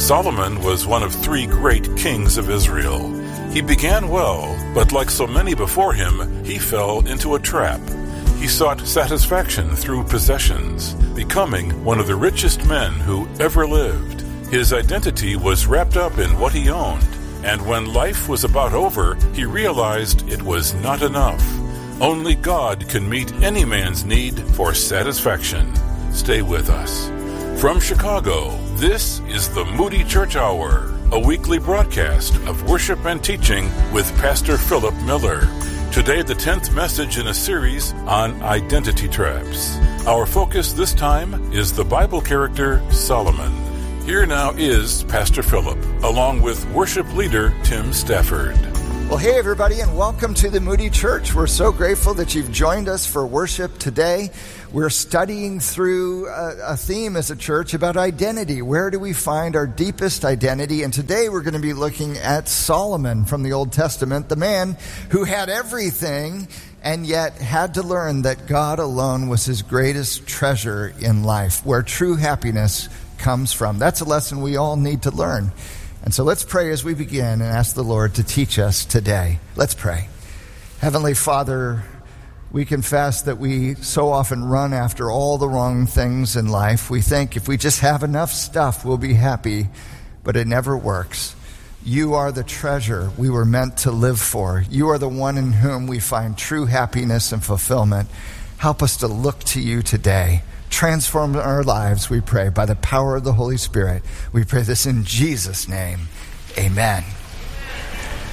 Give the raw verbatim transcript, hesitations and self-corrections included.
Solomon was one of three great kings of Israel. He began well, but like so many before him, he fell into a trap. He sought satisfaction through possessions, becoming one of the richest men who ever lived. His identity was wrapped up in what he owned, and when life was about over, he realized it was not enough. Only God can meet any man's need for satisfaction. Stay with us. From Chicago, this is the Moody Church Hour, a weekly broadcast of worship and teaching with Pastor Philip Miller. Today, the tenth message in a series on identity traps. Our focus this time is the Bible character Solomon. Here now is Pastor Philip, along with worship leader Tim Stafford. Well, hey everybody, and welcome to the Moody Church. We're so grateful that you've joined us for worship today. We're studying through a, a theme as a church about identity. Where do we find our deepest identity? And today we're going to be looking at Solomon from the Old Testament, the man who had everything and yet had to learn that God alone was his greatest treasure in life, where true happiness comes from. That's a lesson we all need to learn. And so let's pray as we begin and ask the Lord to teach us today. Let's pray. Heavenly Father, we confess that we so often run after all the wrong things in life. We think if we just have enough stuff, we'll be happy, but it never works. You are the treasure we were meant to live for. You are the one in whom we find true happiness and fulfillment. Help us to look to you today. Transform our lives, we pray, by the power of the Holy Spirit. We pray this in Jesus' name. Amen.